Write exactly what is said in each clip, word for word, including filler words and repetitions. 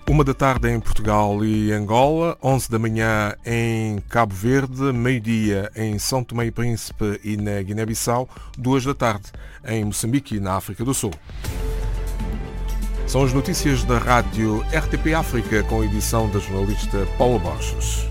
Uma da tarde em Portugal e Angola, onze da manhã em Cabo Verde, meio-dia em São Tomé e Príncipe e na Guiné-Bissau, duas da tarde em Moçambique e na África do Sul. São as notícias da rádio R T P África com a edição da jornalista Paula Borges.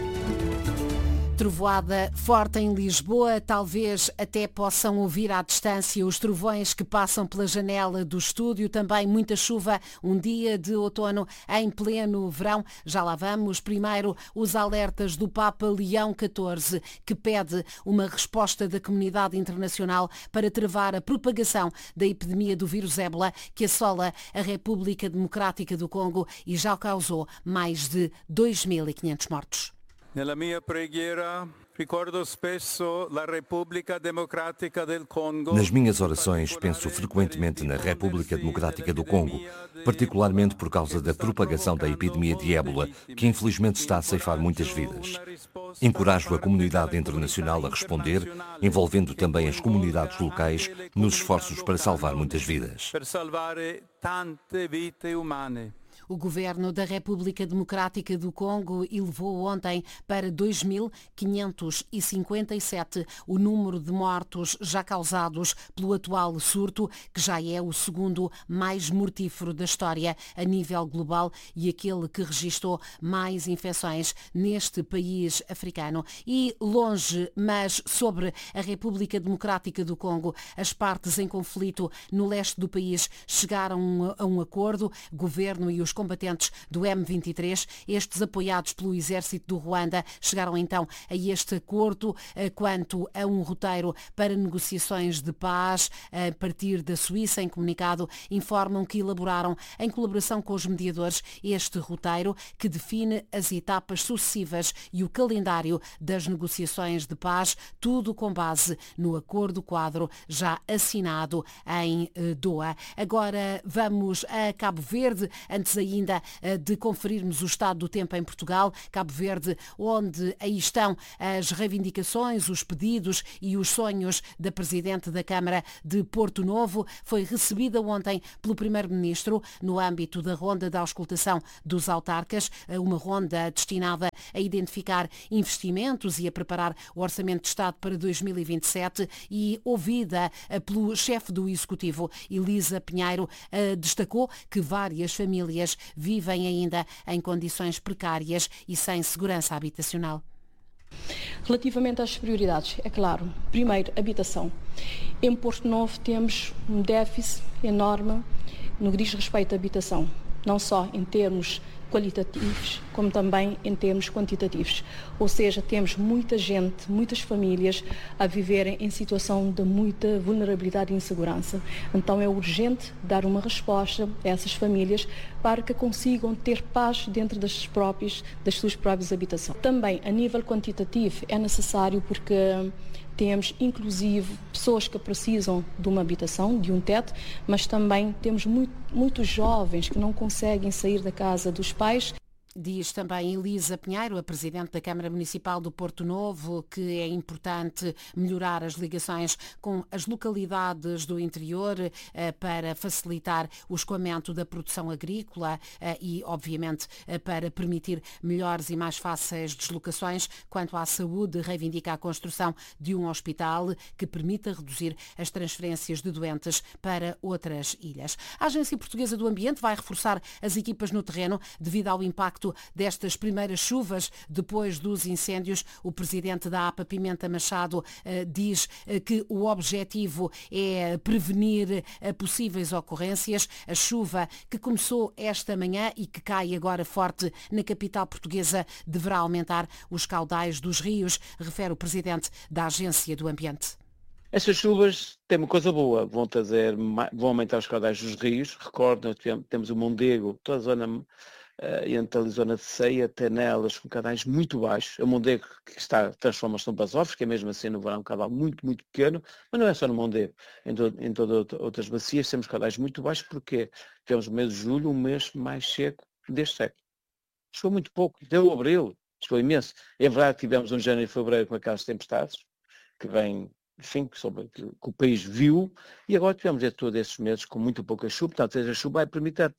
Trovoada forte em Lisboa, talvez até possam ouvir à distância os trovões que passam pela janela do estúdio. Também muita chuva, um dia de outono em pleno verão. Já lá vamos. Primeiro, os alertas do Papa Leão catorze, que pede uma resposta da comunidade internacional para travar a propagação da epidemia do vírus ébola que assola a República Democrática do Congo e já causou mais de dois mil e quinhentos mortos. Nella mia preghiera ricordo spesso la Repubblica Democrática del Congo. Nas minhas orações penso frequentemente na República Democrática do Congo, particularmente por causa da propagação da epidemia de ébola, que infelizmente está a ceifar muitas vidas. Encorajo a comunidade internacional a responder, envolvendo também as comunidades locais nos esforços para salvar muitas vidas. Per salvare tante vite umane. O governo da República Democrática do Congo elevou ontem para dois mil quinhentos e cinquenta e sete o número de mortos já causados pelo atual surto, que já é o segundo mais mortífero da história a nível global e aquele que registrou mais infecções neste país africano. E longe, mas sobre a República Democrática do Congo, as partes em conflito no leste do país chegaram a um acordo, governo e os combatentes do M vinte e três, estes apoiados pelo exército do Ruanda, chegaram então a este acordo quanto a um roteiro para negociações de paz a partir da Suíça. Em comunicado, informam que elaboraram, em colaboração com os mediadores, este roteiro que define as etapas sucessivas e o calendário das negociações de paz, tudo com base no acordo quadro já assinado em Doha. Agora vamos a Cabo Verde, antes ainda de conferirmos o estado do tempo em Portugal. Cabo Verde, onde aí estão as reivindicações, os pedidos e os sonhos da Presidente da Câmara de Porto Novo, foi recebida ontem pelo Primeiro-Ministro no âmbito da ronda da auscultação dos autarcas, uma ronda destinada a identificar investimentos e a preparar o Orçamento de Estado para dois mil e vinte e sete, e ouvida pelo chefe do Executivo, Elisa Pinheiro, destacou que várias famílias vivem ainda em condições precárias e sem segurança habitacional. Relativamente às prioridades, é claro, primeiro, habitação. Em Porto Novo temos um déficit enorme no que diz respeito à habitação, não só em termos qualitativos, como também em termos quantitativos. Ou seja, temos muita gente, muitas famílias a viverem em situação de muita vulnerabilidade e insegurança. Então é urgente dar uma resposta a essas famílias para que consigam ter paz dentro das, próprias, das suas próprias habitações. Também, a nível quantitativo, é necessário porque temos, inclusive, pessoas que precisam de uma habitação, de um teto, mas também temos muito, muitos jovens que não conseguem sair da casa dos pais. Diz também Elisa Pinheiro, a Presidente da Câmara Municipal do Porto Novo, que é importante melhorar as ligações com as localidades do interior eh, para facilitar o escoamento da produção agrícola eh, e, obviamente, eh, para permitir melhores e mais fáceis deslocações. Quanto à saúde, reivindica a construção de um hospital que permita reduzir as transferências de doentes para outras ilhas. A Agência Portuguesa do Ambiente vai reforçar as equipas no terreno devido ao impacto destas primeiras chuvas depois dos incêndios. O presidente da A P A, Pimenta Machado, diz que o objetivo é prevenir possíveis ocorrências. A chuva que começou esta manhã e que cai agora forte na capital portuguesa deverá aumentar os caudais dos rios, refere o presidente da Agência do Ambiente. Estas chuvas têm uma coisa boa, vão, trazer, vão aumentar os caudais dos rios. Recordam, temos o Mondego, toda a zona Uh, entre a zona de Ceia, Tenelas, com caudais muito baixos. O Mondego que está, transforma-se num Basófis, que é mesmo assim no verão um caudal muito, muito pequeno, mas não é só no Mondego. Em, to, em todas as outras bacias temos caudais muito baixos, porque tivemos o mês de julho, um mês mais seco deste século. Chegou muito pouco, deu abril, chegou imenso. É verdade que tivemos um janeiro e fevereiro com aquelas tempestades, que vem, enfim, sobre, que, que o país viu, e agora tivemos todos esses meses com muito pouca chuva, portanto a chuva vai permitir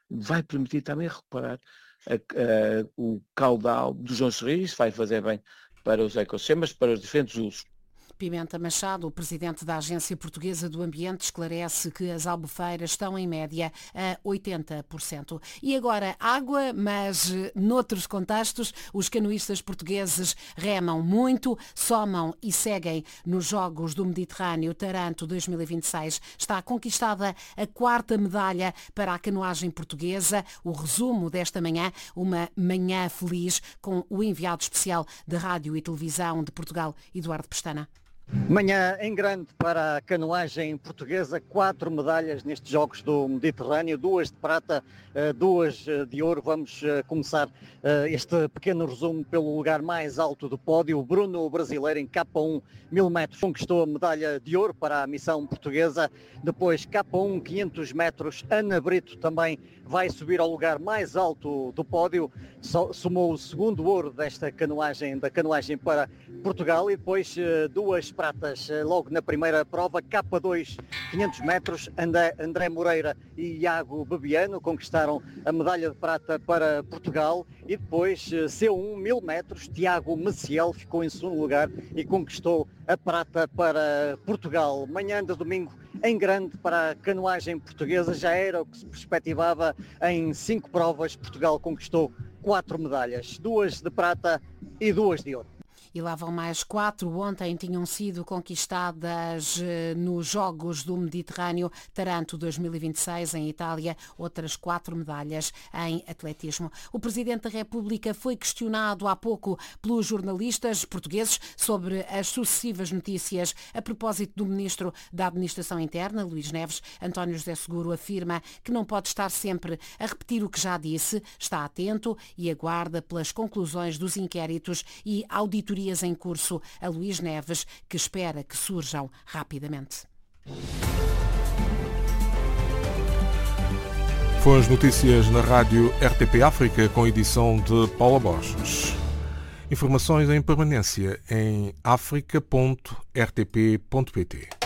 vai permitir também recuperar a, a, o caudal dos nossos rios, vai fazer bem para os ecossistemas, para os diferentes usos. Pimenta Machado, o presidente da Agência Portuguesa do Ambiente, esclarece que as albufeiras estão em média a oitenta por cento. E agora água, mas noutros contextos, os canoístas portugueses remam muito, somam e seguem nos Jogos do Mediterrâneo. Taranto dois mil e vinte e seis está conquistada a quarta medalha para a canoagem portuguesa. O resumo desta manhã, uma manhã feliz com o enviado especial da Rádio e Televisão de Portugal, Eduardo Pestana. Manhã em grande para a canoagem portuguesa, quatro medalhas nestes Jogos do Mediterrâneo, duas de prata, duas de ouro. Vamos começar este pequeno resumo pelo lugar mais alto do pódio. O Bruno, o brasileiro, em K um mil metros, conquistou a medalha de ouro para a missão portuguesa. Depois K um quinhentos metros, Ana Brito também vai subir ao lugar mais alto do pódio. Somou o segundo ouro desta canoagem, da canoagem para Portugal, e depois duas pratas logo na primeira prova. K dois quinhentos metros, André, André Moreira e Iago Bebiano conquistaram a medalha de prata para Portugal, e depois C um mil metros, Tiago Maciel ficou em segundo lugar e conquistou a prata para Portugal. Manhã de domingo em grande para a canoagem portuguesa, já era o que se perspectivava. Em cinco provas Portugal conquistou quatro medalhas, duas de prata e duas de ouro. E lá vão mais quatro. Ontem tinham sido conquistadas nos Jogos do Mediterrâneo, Taranto dois mil e vinte e seis, em Itália, outras quatro medalhas em atletismo. O Presidente da República foi questionado há pouco pelos jornalistas portugueses sobre as sucessivas notícias a propósito do Ministro da Administração Interna, Luís Neves. António José Seguro afirma que não pode estar sempre a repetir o que já disse, está atento e aguarda pelas conclusões dos inquéritos e auditorias em curso a Luís Neves, que espera que surjam rapidamente. Foram as notícias na rádio R T P África com edição de Paula Borges. Informações em permanência em africa ponto r t p ponto p t.